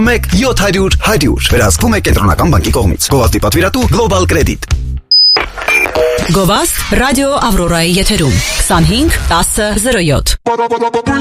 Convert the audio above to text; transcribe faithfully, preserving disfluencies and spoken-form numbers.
մեկ յոթ հարյուր հարյուր վերահսկվում է կենտրոնական բանկի կողմից։ Գովազդի պատվիրատու Global Credit։ Գովազդ ռադիո Ավրորայի եթերում քսանհինգ տասը զրո յոթ